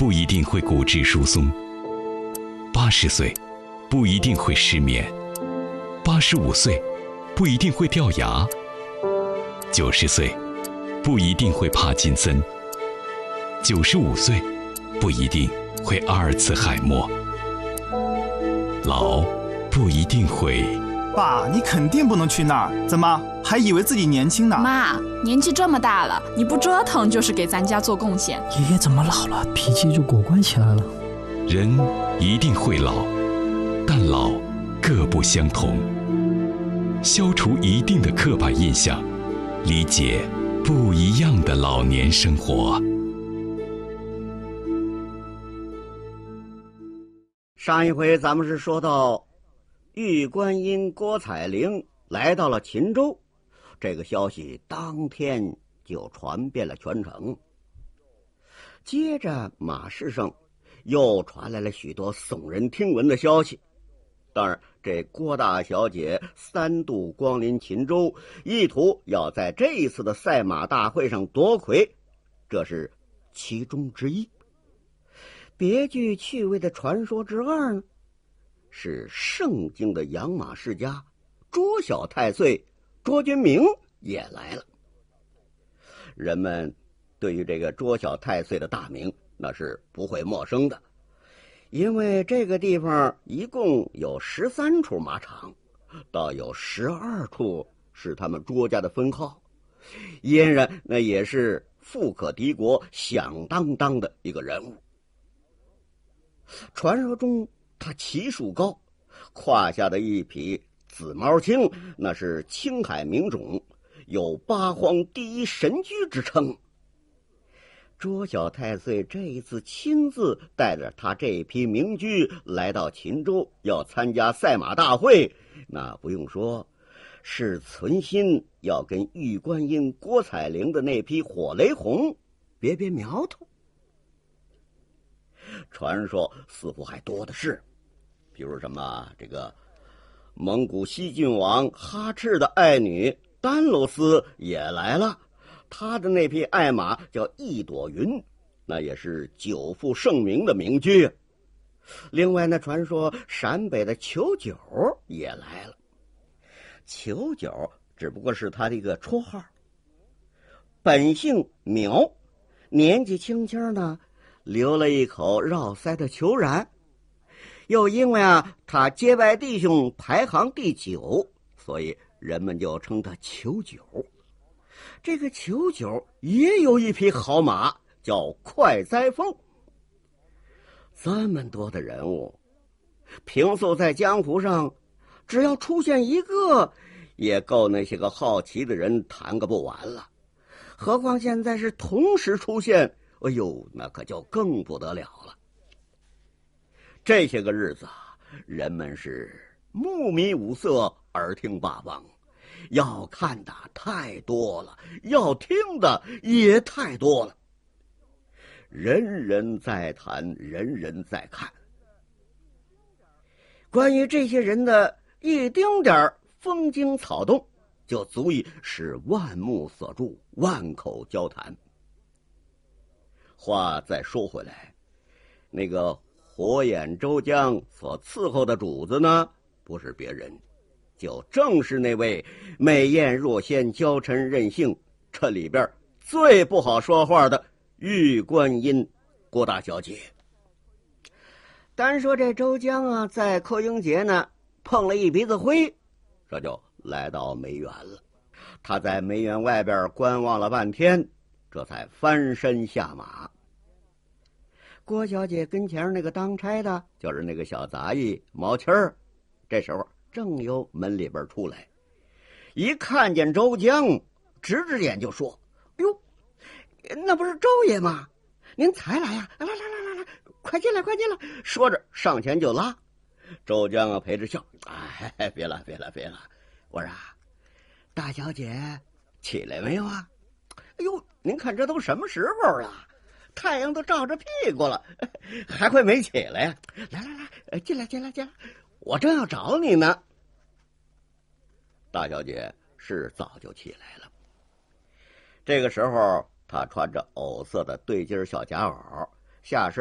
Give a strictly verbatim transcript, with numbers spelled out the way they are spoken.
不一定会骨质疏松；八十岁不一定会失眠；八十五岁不一定会掉牙；九十岁不一定会帕金森；九十五岁不一定会阿尔茨海默。老不一定会。 爸，你肯定不能去那儿，怎么还以为自己年轻呢？ 妈，年纪这么大了，你不折腾就是给咱家做贡献。 爷爷怎么老了，脾气就果断起来了？ 人一定会老，但老各不相同。消除一定的刻板印象，理解不一样的老年生活。 上一回咱们是说到玉观音郭采玲来到了秦州，这个消息当天就传遍了全城。接着马市上又传来了许多耸人听闻的消息。当然，这郭大小姐三度光临秦州，意图要在这一次的赛马大会上夺魁，这是其中之一。别具趣味的传说之二呢，是盛京的养马世家卓小太岁卓君明也来了。人们对于这个卓小太岁的大名那是不会陌生的，因为这个地方一共有十三处马场，倒有十二处是他们卓家的分号，俨然那也是富可敌国响当当的一个人物。传说中他骑术高，胯下的一匹紫毛青那是青海名种，有八荒第一神驹之称。卓小太岁这一次亲自带着他这匹名驹来到秦州，要参加赛马大会，那不用说，是存心要跟玉观音郭采玲的那匹火雷红别别苗头。传说似乎还多的是，比如什么这个蒙古西郡王哈赤的爱女丹罗斯也来了，他的那匹爱马叫一朵云，那也是久负盛名的名驹。另外呢，传说陕北的裘九也来了，裘九只不过是他的一个绰号，本姓苗，年纪轻轻呢留了一口绕腮的裘髯，又因为啊他结拜弟兄排行第九，所以人们就称他裘九。这个裘九也有一匹好马叫快哉风。这么多的人物，平素在江湖上只要出现一个，也够那些个好奇的人谈个不完了，何况现在是同时出现，哎呦，那可就更不得了了。这些个日子啊，人们是目迷五色，耳听八方，要看的太多了，要听的也太多了，人人在谈，人人在看。关于这些人的一丁点风经草动，就足以使万目所注，万口交谈。话再说回来，那个火眼周江所伺候的主子呢，不是别人，就正是那位美艳若仙、娇嗔任性，这里边最不好说话的玉观音郭大小姐。单说这周江啊，在寇英节呢碰了一鼻子灰，这就来到梅园了。他在梅园外边观望了半天，这才翻身下马。郭小姐跟前那个当差的，就是那个小杂役毛七儿，这时候正由门里边出来，一看见周江，直直眼就说：“哟，那不是周爷吗？您才来呀、啊！来来来来来，快进来快进来！”说着上前就拉。周江啊陪着笑：“哎，别了别了别了，我说啊，大小姐起来没有啊？哎呦，您看这都什么时候了？太阳都照着屁股了，还会没起来呀？来来来，进来进来进来，我正要找你呢。”大小姐是早就起来了。这个时候她穿着藕色的对襟小夹袄，下身